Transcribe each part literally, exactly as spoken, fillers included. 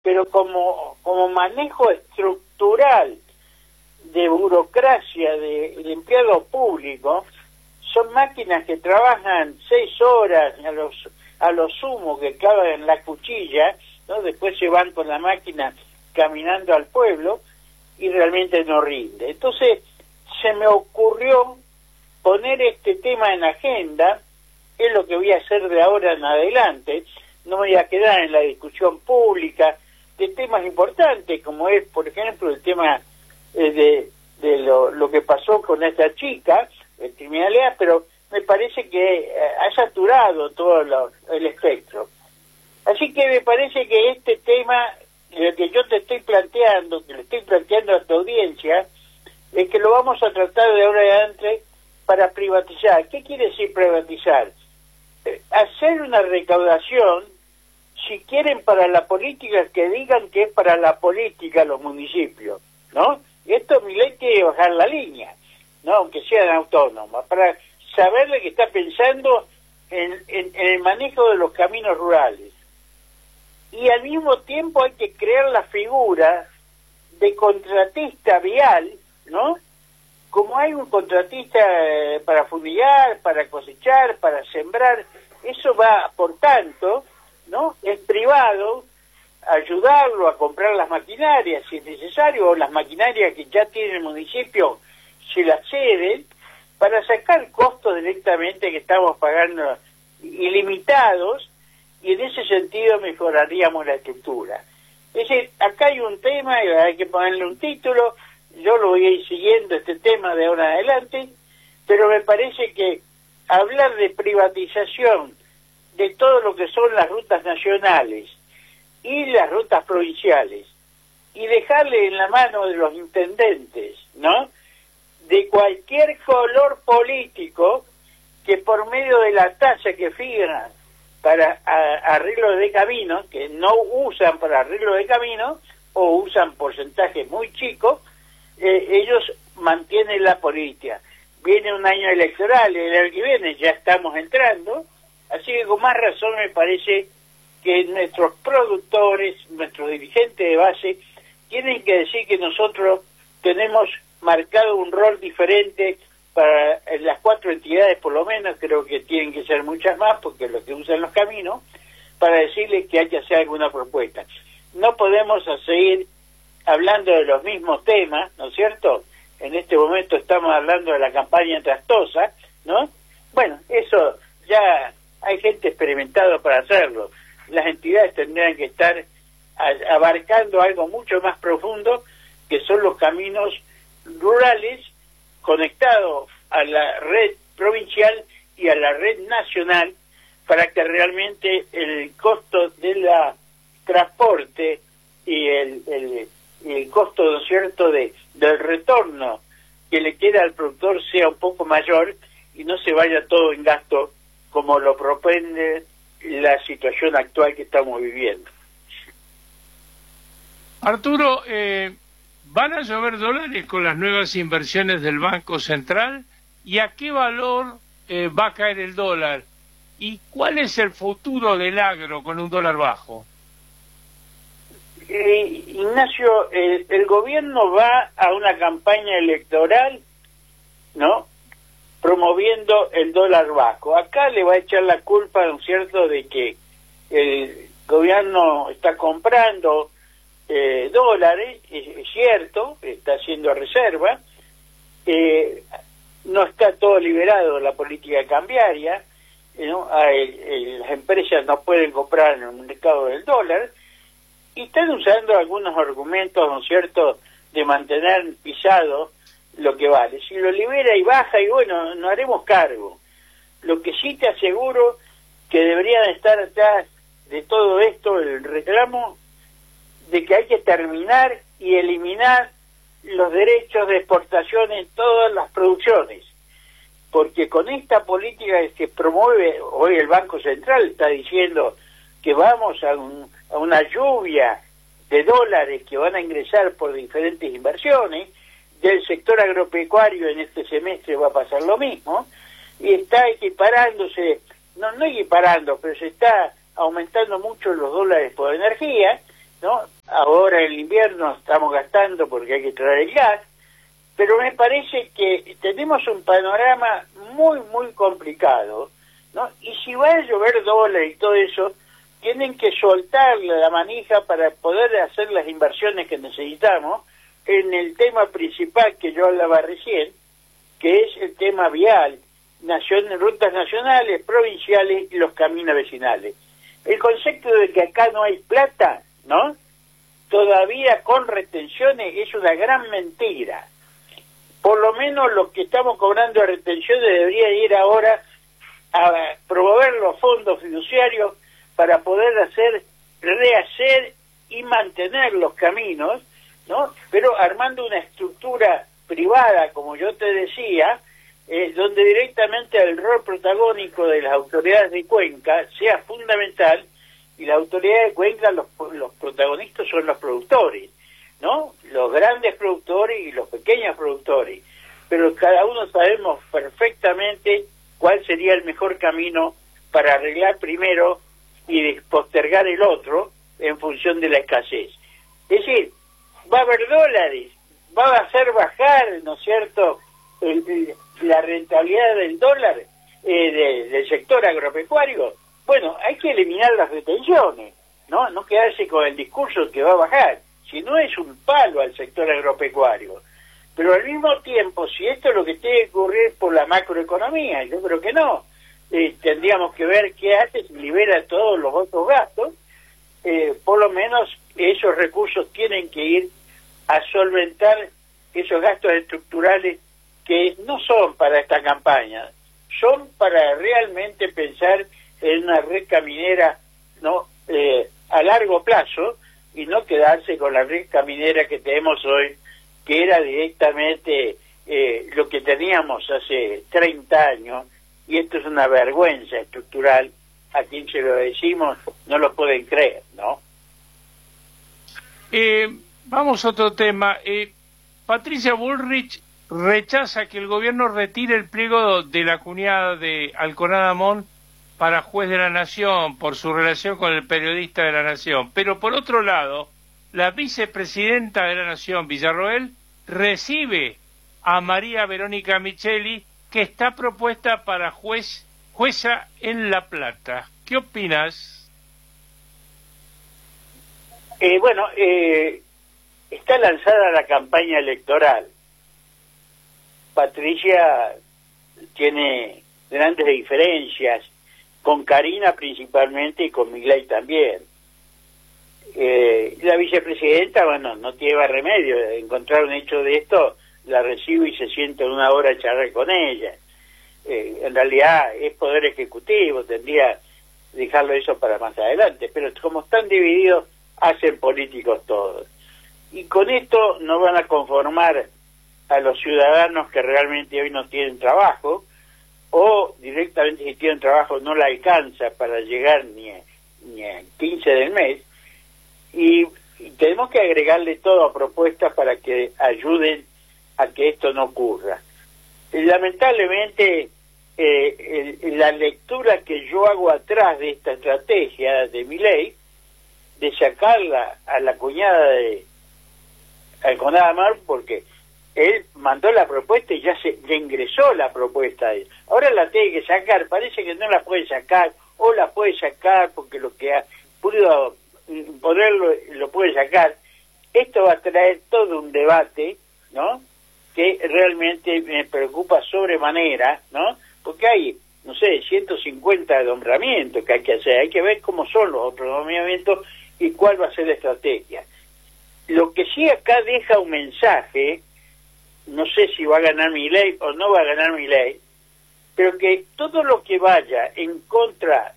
pero como, como manejo estructural de burocracia de, de empleado público, son máquinas que trabajan seis horas a los a lo sumo, que clavan en la cuchilla, ¿no? Después se van con la máquina caminando al pueblo y realmente no rinde. Entonces se me ocurrió poner este tema en agenda, es lo que voy a hacer de ahora en adelante. No me voy a quedar en la discusión pública de temas importantes, como es, por ejemplo, el tema eh, de, de lo, lo que pasó con esta chica, de criminalidad, pero me parece que eh, ha saturado todo lo, el espectro. Así que me parece que este tema, el que yo te estoy planteando, que le estoy planteando a tu audiencia, es que lo vamos a tratar de ahora en adelante para privatizar. ¿Qué quiere decir privatizar? Eh, hacer una recaudación, si quieren, para la política, que digan que es para la política los municipios, ¿no? Y esto Milei quiere bajar la línea, ¿no? Aunque sean autónomas, para saberle que está pensando en, en, en el manejo de los caminos rurales. Y al mismo tiempo hay que crear la figura de contratista vial, ¿no? Como hay un contratista eh, para fumigar, para cosechar, para sembrar, eso va, por tanto, ¿no? Es privado, ayudarlo a comprar las maquinarias si es necesario, o las maquinarias que ya tiene el municipio se las ceden, para sacar costos directamente que estamos pagando ilimitados, y en ese sentido mejoraríamos la estructura. Es decir, acá hay un tema, y hay que ponerle un título, yo lo voy a ir siguiendo este tema de ahora en adelante, pero me parece que hablar de privatización de todo lo que son las rutas nacionales y las rutas provinciales, y dejarle en la mano de los intendentes, ¿no?, de cualquier color político, que por medio de la tasa que fijan para a, arreglo de caminos, que no usan para arreglo de caminos, o usan porcentajes muy chicos, eh, ellos mantienen la política. Viene un año electoral, el año que viene ya estamos entrando, así que con más razón me parece que nuestros productores, nuestros dirigentes de base, tienen que decir que nosotros tenemos marcado un rol diferente para las cuatro entidades, por lo menos, creo que tienen que ser muchas más, porque es lo que usan los caminos, para decirles que hay que hacer alguna propuesta. No podemos seguir hablando de los mismos temas, ¿no es cierto? En este momento estamos hablando de la campaña trastosa, ¿no? Bueno, eso ya hay gente experimentada para hacerlo. Las entidades tendrían que estar abarcando algo mucho más profundo, que son los caminos rurales conectados a la red provincial y a la red nacional, para que realmente el costo de la transporte y el, el, el costo, ¿no es cierto?, de, del retorno que le queda al productor sea un poco mayor y no se vaya todo en gasto como lo propone la situación actual que estamos viviendo. Arturo, eh, ¿van a llover dólares con las nuevas inversiones del Banco Central? ¿Y a qué valor eh, va a caer el dólar? ¿Y cuál es el futuro del agro con un dólar bajo? Eh, Ignacio, el, el gobierno va a una campaña electoral, ¿no?, promoviendo el dólar bajo. Acá le va a echar la culpa, ¿no es cierto?, de que el gobierno está comprando eh, dólares, es, es cierto, está haciendo reserva, eh, no está todo liberado de la política cambiaria, ¿no? Hay, eh, las empresas no pueden comprar en el mercado del dólar, y están usando algunos argumentos, ¿no es cierto?, de mantener pisado lo que vale. Si lo libera y baja, y bueno, no haremos cargo. Lo que sí te aseguro que deberían estar atrás de todo esto, el reclamo de que hay que terminar y eliminar los derechos de exportación en todas las producciones, porque con esta política que promueve hoy el Banco Central, está diciendo que vamos a, un, a una lluvia de dólares que van a ingresar por diferentes inversiones. Del sector agropecuario en este semestre va a pasar lo mismo, y está equiparándose, no, no equiparando, pero se está aumentando mucho los dólares por energía, ¿no? Ahora en el invierno estamos gastando porque hay que traer el gas, pero me parece que tenemos un panorama muy, muy complicado, ¿no? Y si va a llover dólar y todo eso, tienen que soltarle la manija para poder hacer las inversiones que necesitamos en el tema principal que yo hablaba recién, que es el tema vial, nacion, rutas nacionales, provinciales y los caminos vecinales. El concepto de que acá no hay plata, ¿no? Todavía con retenciones es una gran mentira. Por lo menos lo que estamos cobrando de retenciones debería ir ahora a promover los fondos fiduciarios para poder hacer, rehacer y mantener los caminos, ¿no? Pero armando una estructura privada, como yo te decía, eh, donde directamente el rol protagónico de las autoridades de Cuenca sea fundamental, y las autoridades de Cuenca, los, los protagonistas son los productores, ¿no? Los grandes productores y los pequeños productores, pero cada uno sabemos perfectamente cuál sería el mejor camino para arreglar primero y postergar el otro en función de la escasez. Es decir, va a haber dólares, va a hacer bajar, ¿no es cierto?, el, el, la rentabilidad del dólar eh, de, del sector agropecuario. Bueno, hay que eliminar las retenciones, ¿no? No quedarse con el discurso que va a bajar, si no es un palo al sector agropecuario. Pero al mismo tiempo, si esto es lo que tiene que ocurrir por la macroeconomía, yo creo que no, eh, tendríamos que ver qué hace, si libera todos los otros gastos, eh, por lo menos esos recursos tienen que ir a solventar esos gastos estructurales que no son para esta campaña, son para realmente pensar en una red caminera, ¿no? Eh, a largo plazo, y no quedarse con la red caminera que tenemos hoy, que era directamente eh, lo que teníamos hace treinta años, y esto es una vergüenza estructural. A quien se lo decimos no lo pueden creer, ¿no? Eh, vamos a otro tema. Eh, Patricia Bullrich rechaza que el gobierno retire el pliego de la cuñada de Alconada Amón para juez de la Nación por su relación con el periodista de la Nación. Pero por otro lado, la vicepresidenta de la Nación, Villarroel, recibe a María Verónica Micheli, que está propuesta para juez jueza en La Plata. ¿Qué opinas? Eh, bueno, eh, está lanzada la campaña electoral. Patricia tiene grandes diferencias con Karina principalmente y con Milei también. Eh, la vicepresidenta, bueno, no tiene remedio de encontrar un hecho de esto, la recibe y se sienta una hora a charlar con ella. Eh, en realidad es poder ejecutivo, tendría que dejarlo eso para más adelante, pero como están divididos, hacen políticos todos. Y con esto no van a conformar a los ciudadanos que realmente hoy no tienen trabajo, o directamente si tienen trabajo no la alcanza para llegar ni a, ni a quince del mes, y, y tenemos que agregarle todo a propuestas para que ayuden a que esto no ocurra. Lamentablemente, eh, el, la lectura que yo hago atrás de esta estrategia de Milei, de sacarla a la cuñada de Alconada Amón, porque él mandó la propuesta y ya se le ingresó la propuesta a él. Ahora la tiene que sacar, parece que no la puede sacar, o la puede sacar porque lo que ha podido ponerlo lo puede sacar. Esto va a traer todo un debate, ¿no?, que realmente me preocupa sobremanera, ¿no?, porque hay, no sé, ciento cincuenta nombramientos que hay que hacer, hay que ver cómo son los otros nombramientos y cuál va a ser la estrategia. Lo que sí acá deja un mensaje, no sé si va a ganar Milei o no va a ganar Milei, pero que todo lo que vaya en contra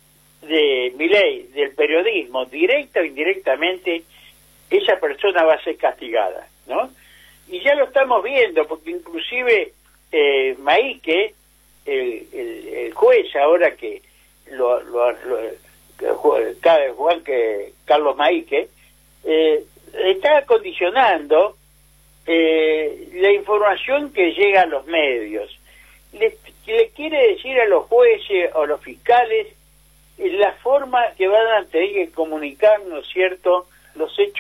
de Milei, del periodismo, directa o indirectamente, esa persona va a ser castigada, ¿no? Y ya lo estamos viendo, porque inclusive eh, Maíque, el, el, el juez ahora que lo, lo, lo Juan que Carlos Maíque, eh, está condicionando eh, la información que llega a los medios. Le, le quiere decir a los jueces o los fiscales eh, la forma que van a tener que comunicar, ¿no es cierto?, los hechos